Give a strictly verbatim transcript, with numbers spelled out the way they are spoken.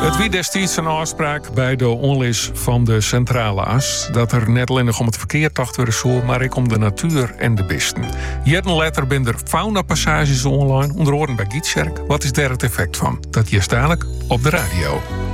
Het wie destijds een afspraak bij de onlis van de centrale as. Dat er net alleen nog om het verkeer tocht weer zo, maar ook om de natuur en de beesten. Jaren later ben er fauna-passages online, onder andere bij Gietserk. Wat is daar het effect van? Dat hier dadelijk op de radio.